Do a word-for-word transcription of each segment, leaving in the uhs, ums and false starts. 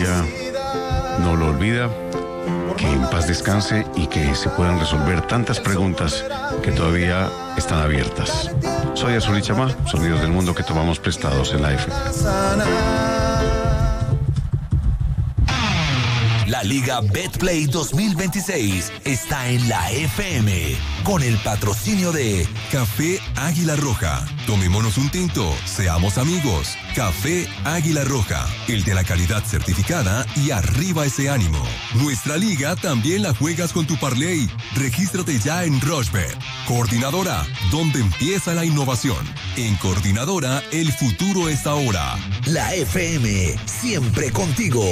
familia no lo olvida. Que en paz descanse y que se puedan resolver tantas preguntas que todavía están abiertas. Soy Azul y Chamá, sonidos del mundo que tomamos prestados en la F. La Liga Betplay dos mil veintiséis está en la F M con el patrocinio de Café Águila Roja. Tomémonos un tinto, seamos amigos. Café Águila Roja, el de la calidad certificada y arriba ese ánimo. Nuestra liga también la juegas con tu parlay. Regístrate ya en Rushbet. Coordinadora, donde empieza la innovación. En Coordinadora, el futuro es ahora. La F M, siempre contigo.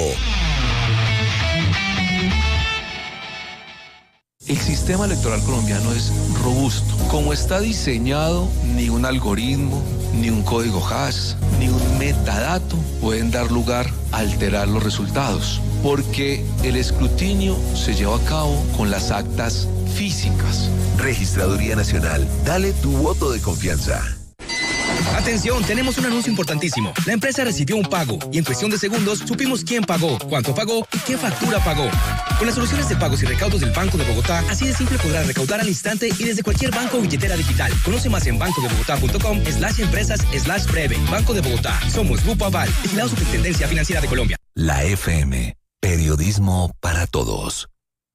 El sistema electoral colombiano es robusto. Como está diseñado, ni un algoritmo, ni un código hash, ni un metadato pueden dar lugar a alterar los resultados, porque el escrutinio se lleva a cabo con las actas físicas. Registraduría Nacional, dale tu voto de confianza. Atención, tenemos un anuncio importantísimo. La empresa recibió un pago y en cuestión de segundos supimos quién pagó, cuánto pagó y qué factura pagó. Con las soluciones de pagos y recaudos del Banco de Bogotá, así de simple podrás recaudar al instante y desde cualquier banco o billetera digital. Conoce más en bancodebogotá.com slash empresas slash breve. Banco de Bogotá. Somos Grupo Aval, vigilado Superintendencia Financiera de Colombia. La F M, periodismo para todos.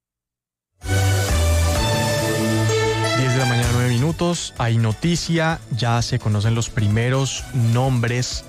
diez de la mañana, nueve minutos. Hay noticia, ya se conocen los primeros nombres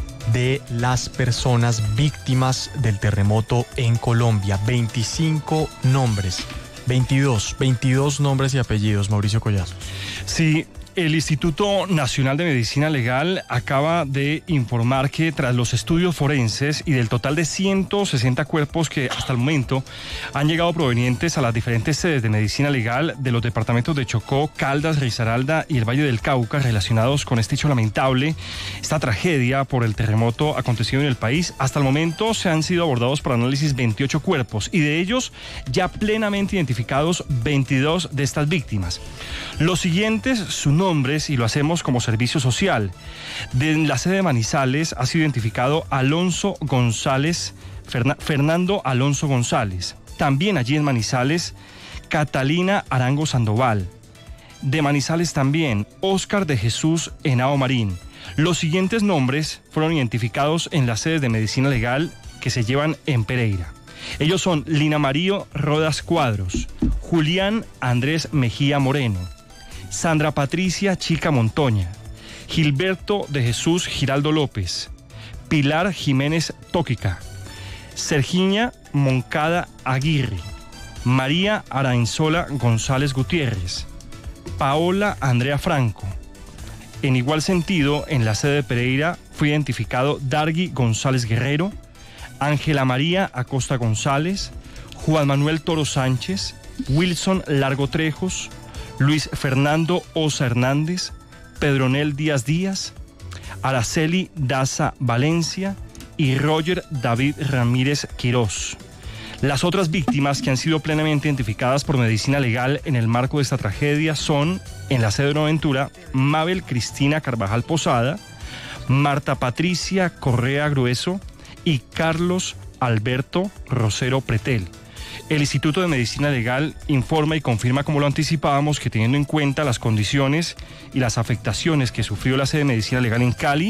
de las personas víctimas del terremoto en Colombia. veinticinco nombres, veintidós, veintidós nombres y apellidos, Mauricio Collazo. Sí. El Instituto Nacional de Medicina Legal acaba de informar que tras los estudios forenses y del total de ciento sesenta cuerpos que hasta el momento han llegado provenientes a las diferentes sedes de medicina legal de los departamentos de Chocó, Caldas, Risaralda y el Valle del Cauca relacionados con este hecho lamentable, esta tragedia por el terremoto acontecido en el país, hasta el momento se han sido abordados para análisis veintiocho cuerpos y de ellos ya plenamente identificados veintidós de estas víctimas. Los siguientes, su nombre nombres y lo hacemos como servicio social. De la sede de Manizales ha sido identificado Alonso González, Ferna, Fernando Alonso González. También allí en Manizales, Catalina Arango Sandoval. De Manizales también, Óscar de Jesús Henao Marín. Los siguientes nombres fueron identificados en las sedes de medicina legal que se llevan en Pereira. Ellos son Lina Mario Rodas Cuadros, Julián Andrés Mejía Moreno, Sandra Patricia Chica Montoña, Gilberto de Jesús Giraldo López, Pilar Jiménez Tóquica, Sergiña Moncada Aguirre, María Arainzola González Gutiérrez, Paola Andrea Franco. En igual sentido, en la sede de Pereira fue identificado Dargui González Guerrero, Ángela María Acosta González, Juan Manuel Toro Sánchez, Wilson Largo Trejos, Luis Fernando Osa Hernández, Pedronel Díaz Díaz, Araceli Daza Valencia y Roger David Ramírez Quirós. Las otras víctimas que han sido plenamente identificadas por medicina legal en el marco de esta tragedia son, en la sede de Buenaventura, Mabel Cristina Carvajal Posada, Marta Patricia Correa Grueso y Carlos Alberto Rosero Pretel. El Instituto de Medicina Legal informa y confirma, como lo anticipábamos, que teniendo en cuenta las condiciones y las afectaciones que sufrió la sede de Medicina Legal en Cali,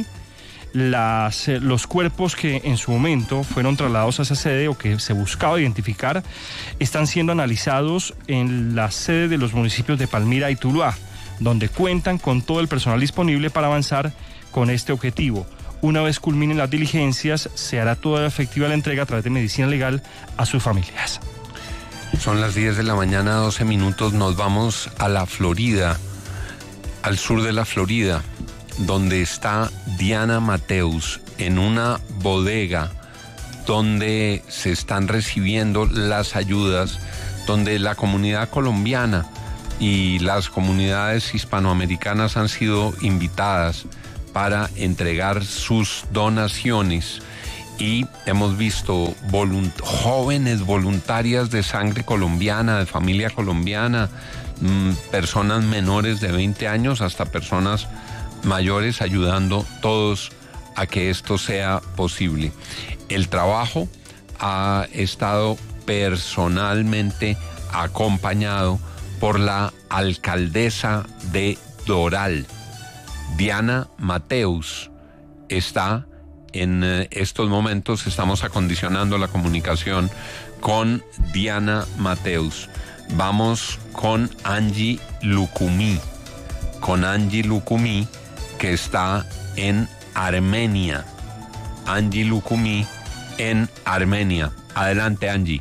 las, los cuerpos que en su momento fueron trasladados a esa sede o que se buscaba identificar, están siendo analizados en la sede de los municipios de Palmira y Tuluá, donde cuentan con todo el personal disponible para avanzar con este objetivo. Una vez culminen las diligencias, se hará toda efectiva la entrega a través de Medicina Legal a sus familias. Son las diez de la mañana, doce minutos, nos vamos a la Florida, al sur de la Florida, donde está Diana Mateus, en una bodega donde se están recibiendo las ayudas, donde la comunidad colombiana y las comunidades hispanoamericanas han sido invitadas para entregar sus donaciones. Y hemos visto volunt- jóvenes voluntarias de sangre colombiana, de familia colombiana, mmm, personas menores de veinte años hasta personas mayores, ayudando todos a que esto sea posible. El trabajo ha estado personalmente acompañado por la alcaldesa de Doral, Diana Mateus. Está en estos momentos, estamos acondicionando la comunicación con Diana Mateus. Vamos con Angie Lucumí, con Angie Lucumí, que está en Armenia. Angie Lucumí en Armenia. Adelante, Angie.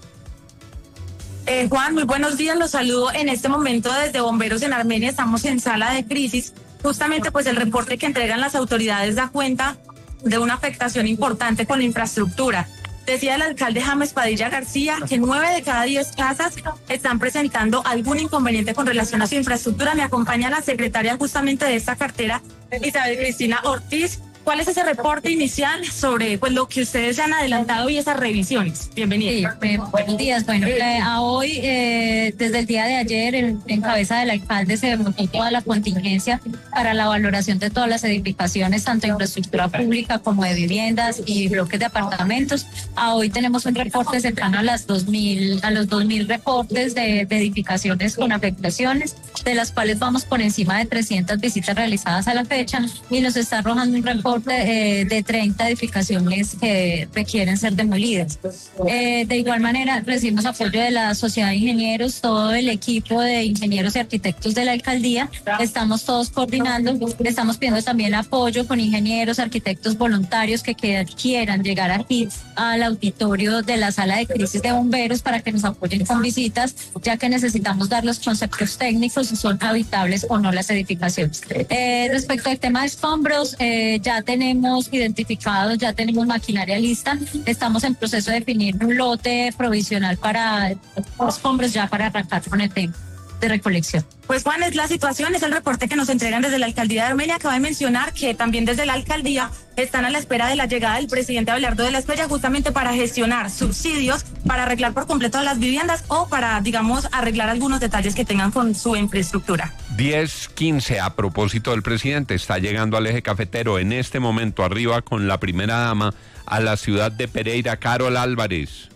Eh, Juan, muy buenos días, los saludo en este momento desde Bomberos en Armenia. Estamos en sala de crisis. Justamente pues el reporte que entregan las autoridades da cuenta de una afectación importante con la infraestructura. Decía el alcalde James Padilla García que nueve de cada diez casas están presentando algún inconveniente con relación a su infraestructura. Me acompaña la secretaria justamente de esta cartera, Isabel Cristina Ortiz. ¿Cuál es ese reporte inicial sobre pues, lo que ustedes ya han adelantado y esas revisiones? Bienvenida. Sí, eh, buenos días. Bueno, eh, a hoy, eh, desde el día de ayer, en, en cabeza del alcalde se montó toda la contingencia para la valoración de todas las edificaciones, tanto de infraestructura pública como de viviendas y bloques de apartamentos. A hoy tenemos un reporte cercano a, las dos mil, a los dos mil reportes de, de edificaciones con afectaciones, de las cuales vamos por encima de trescientas visitas realizadas a la fecha y nos está arrojando un reporte De, de treinta edificaciones que requieren ser demolidas. Eh, de igual manera, recibimos apoyo de la Sociedad de Ingenieros, todo el equipo de ingenieros y arquitectos de la alcaldía. Estamos todos coordinando, estamos pidiendo también apoyo con ingenieros, arquitectos voluntarios que, que quieran llegar aquí al auditorio de la sala de crisis de bomberos para que nos apoyen con visitas, ya que necesitamos dar los conceptos técnicos si son habitables o no las edificaciones. Eh, respecto al tema de escombros, eh, ya tenemos identificados, ya tenemos maquinaria lista, estamos en proceso de definir un lote provisional para los escombros ya para arrancar con el tema de recolección. Pues Juan, es la situación, es el reporte que nos entregan desde la alcaldía de Armenia. Acaba de mencionar que también desde la alcaldía están a la espera de la llegada del presidente Abelardo de la Espriella justamente para gestionar subsidios, para arreglar por completo las viviendas o para, digamos, arreglar algunos detalles que tengan con su infraestructura. diez quince, a propósito del presidente, está llegando al eje cafetero en este momento arriba con la primera dama a la ciudad de Pereira, Carol Álvarez.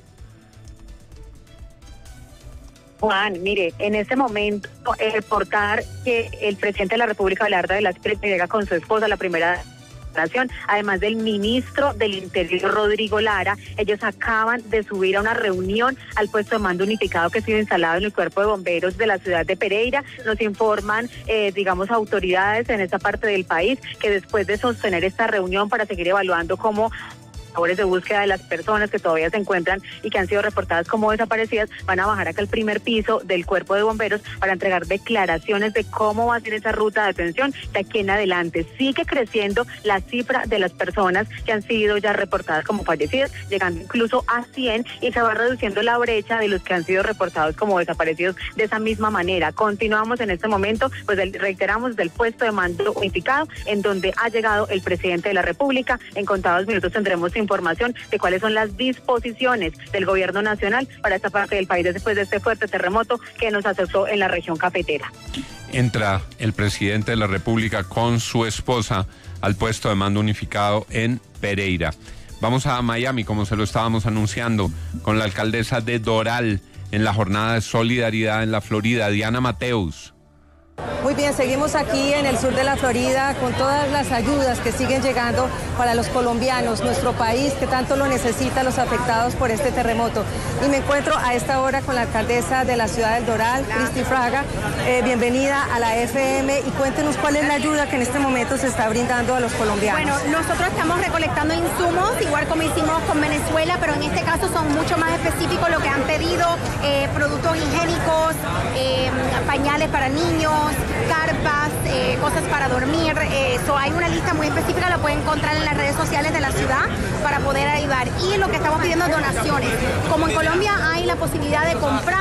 Juan, mire, en este momento eh, reportar que el presidente de la República, Abelardo de la Espriella, llega con su esposa, la primera nación, además del ministro del Interior, Rodrigo Lara. Ellos acaban de subir a una reunión al puesto de mando unificado que ha sido instalado en el cuerpo de bomberos de la ciudad de Pereira. Nos informan, eh, digamos, autoridades en esta parte del país que después de sostener esta reunión para seguir evaluando cómo labores de búsqueda de las personas que todavía se encuentran y que han sido reportadas como desaparecidas, van a bajar acá al primer piso del cuerpo de bomberos para entregar declaraciones de cómo va a ser esa ruta de atención de aquí en adelante. Sigue creciendo la cifra de las personas que han sido ya reportadas como fallecidas, llegando incluso a cien, y se va reduciendo la brecha de los que han sido reportados como desaparecidos de esa misma manera. Continuamos en este momento, pues reiteramos, del puesto de mando unificado en donde ha llegado el presidente de la República. En contados minutos tendremos información de cuáles son las disposiciones del gobierno nacional para esta parte del país después de este fuerte terremoto que nos azotó en la región cafetera. Entra el presidente de la República con su esposa al puesto de mando unificado en Pereira. Vamos a Miami, como se lo estábamos anunciando, con la alcaldesa de Doral en la jornada de solidaridad en la Florida, Diana Mateus. Muy bien, seguimos aquí en el sur de la Florida con todas las ayudas que siguen llegando para los colombianos, nuestro país que tanto lo necesita, los afectados por este terremoto. Y me encuentro a esta hora con la alcaldesa de la ciudad del Doral, Cristi Fraga. Eh, bienvenida a la F M y cuéntenos cuál es la ayuda que en este momento se está brindando a los colombianos. Bueno, nosotros estamos recolectando insumos, igual como hicimos con Venezuela, pero en este caso son mucho más específicos lo que han pedido, eh, productos higiénicos, eh, pañales para niños, carpas, eh, cosas para dormir. Eh, so hay una lista muy específica, la pueden encontrar en las redes sociales de la ciudad para poder ayudar. Y lo que estamos pidiendo es donaciones. Como en Colombia hay la posibilidad de comprar muy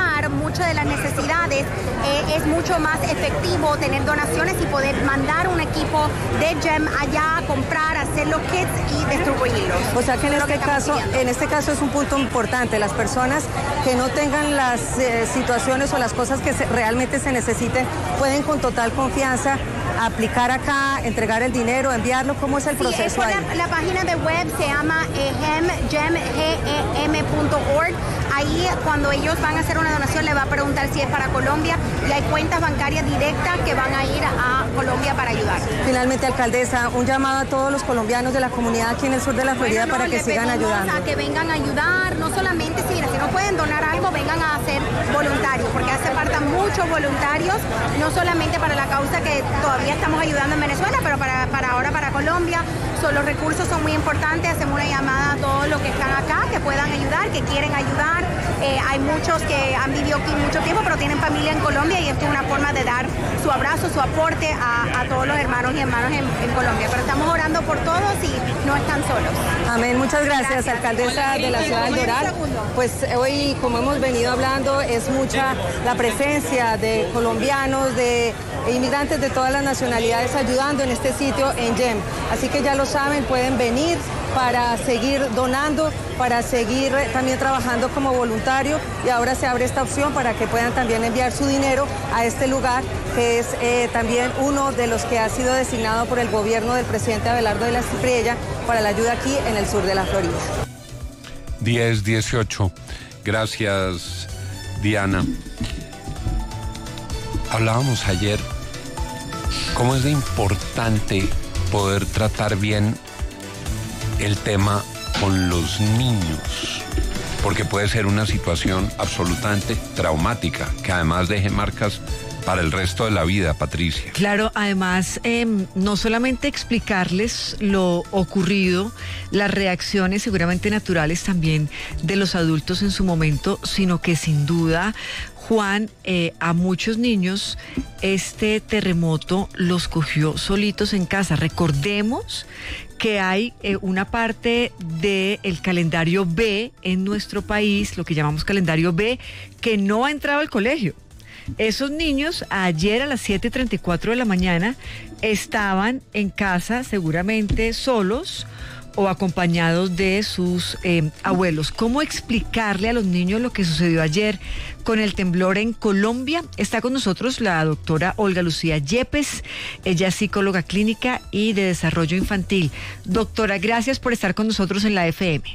muchas de las necesidades, eh, es mucho más efectivo tener donaciones y poder mandar un equipo de GEM allá a comprar, hacer los kits y distribuirlos. O sea que en este caso, en este caso es un punto importante. Las personas que no tengan las eh, situaciones o las cosas que se, realmente se necesiten pueden con total confianza aplicar acá, entregar el dinero, enviarlo. ¿Cómo es el proceso? Sí, es ahí? La, la página de web se llama eh, gem punto org. Ahí cuando ellos van a hacer una donación le va a preguntar si es para Colombia y hay cuentas bancarias directas que van a ir a Colombia para ayudar. Finalmente, alcaldesa, un llamado a todos los colombianos de la comunidad aquí en el sur de la Florida bueno, no, para que sigan ayudando. A que vengan a ayudar, no solamente si, si no pueden donar algo, vengan a ser voluntarios, porque hace falta muchos voluntarios, no solamente para la causa que todavía estamos ayudando en Venezuela, pero para, para ahora para Colombia. So, los recursos son muy importantes, hacemos una llamada a todos los que están acá, que puedan ayudar, que quieren ayudar. Eh, hay muchos que han vivido aquí mucho tiempo, pero tienen familia en Colombia y esto es una forma de dar su abrazo, su aporte a, a todos los hermanos y hermanas en, en Colombia. Pero estamos orando por todos y no están solos. Amén, muchas gracias, gracias. alcaldesa de la ciudad de Doral. Pues hoy, como hemos venido hablando, es mucha la presencia de colombianos, de inmigrantes de todas las nacionalidades ayudando en este sitio en GEM. Así que ya lo saben, pueden venir para seguir donando, para seguir también trabajando como voluntario, y ahora se abre esta opción para que puedan también enviar su dinero a este lugar, que es eh, también uno de los que ha sido designado por el gobierno del presidente Abelardo de la Espriella para la ayuda aquí en el sur de la Florida. diez dieciocho. Gracias, Diana. Hablábamos ayer cómo es de importante poder tratar bien el tema con los niños, porque puede ser una situación absolutamente traumática, que además deje marcas para el resto de la vida, Patricia. Claro, además, eh, no solamente explicarles lo ocurrido, las reacciones seguramente naturales también de los adultos en su momento, sino que sin duda, Juan, eh, a muchos niños este terremoto los cogió solitos en casa. Recordemos que hay eh, una parte del calendario B en nuestro país, lo que llamamos calendario B, que no ha entrado al colegio. Esos niños ayer a las siete y treinta y cuatro de la mañana estaban en casa seguramente solos o acompañados de sus eh, abuelos. ¿Cómo explicarle a los niños lo que sucedió ayer con el temblor en Colombia? Está con nosotros la doctora Olga Lucía Yepes, ella es psicóloga clínica y de desarrollo infantil. Doctora, gracias por estar con nosotros en la F M.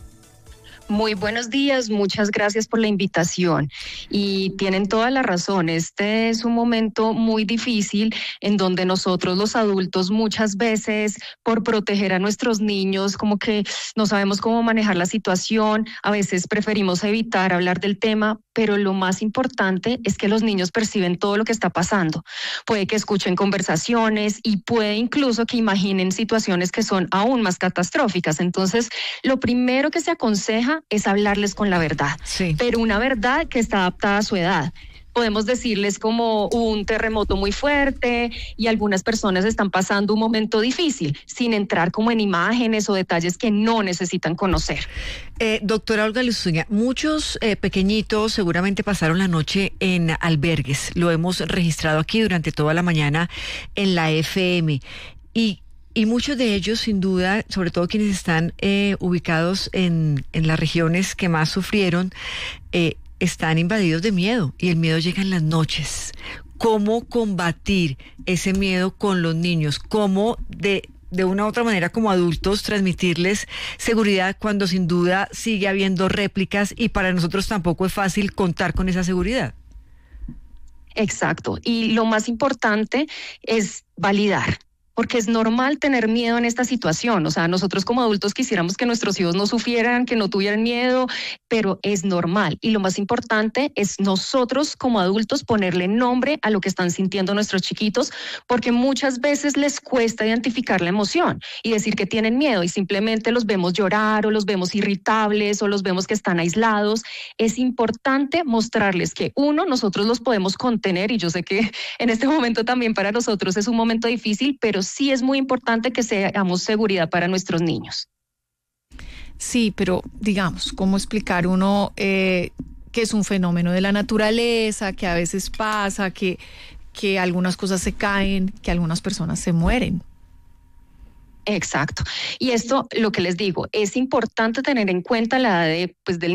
Muy buenos días, muchas gracias por la invitación. Y tienen toda la razón, este es un momento muy difícil en donde nosotros los adultos muchas veces por proteger a nuestros niños como que no sabemos cómo manejar la situación, a veces preferimos evitar hablar del tema, pero lo más importante es que los niños perciben todo lo que está pasando. Puede que escuchen conversaciones y puede incluso que imaginen situaciones que son aún más catastróficas. Entonces, lo primero que se aconseja es hablarles con la verdad, sí. Pero una verdad que está adaptada a su edad. Podemos decirles como un terremoto muy fuerte y algunas personas están pasando un momento difícil, sin entrar como en imágenes o detalles que no necesitan conocer. Eh, doctora Olga Lucía, muchos eh, pequeñitos seguramente pasaron la noche en albergues. Lo hemos registrado aquí durante toda la mañana en la F M. Y Y muchos de ellos, sin duda, sobre todo quienes están eh, ubicados en, en las regiones que más sufrieron, eh, están invadidos de miedo, y el miedo llega en las noches. ¿Cómo combatir ese miedo con los niños? ¿Cómo de, de una u otra manera como adultos transmitirles seguridad cuando sin duda sigue habiendo réplicas y para nosotros tampoco es fácil contar con esa seguridad? Exacto. Y lo más importante es validar. Porque es normal tener miedo en esta situación. O sea, nosotros como adultos quisiéramos que nuestros hijos no sufrieran, que no tuvieran miedo, pero es normal. Y lo más importante es nosotros como adultos ponerle nombre a lo que están sintiendo nuestros chiquitos, porque muchas veces les cuesta identificar la emoción y decir que tienen miedo y simplemente los vemos llorar o los vemos irritables o los vemos que están aislados. Es importante mostrarles que uno, nosotros los podemos contener, y yo sé que en este momento también para nosotros es un momento difícil, pero sí es muy importante que seamos seguridad para nuestros niños. Sí, pero digamos, ¿cómo explicar uno eh, que es un fenómeno de la naturaleza, que a veces pasa, que, que algunas cosas se caen, que algunas personas se mueren. Exacto. Y esto, lo que les digo, es importante tener en cuenta la edad de, pues, del